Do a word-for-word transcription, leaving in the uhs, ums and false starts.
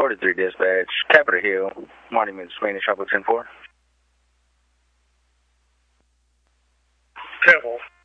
forty-three dispatch, Capitol Hill, Monument Sweeney, Tropical ten four. Careful.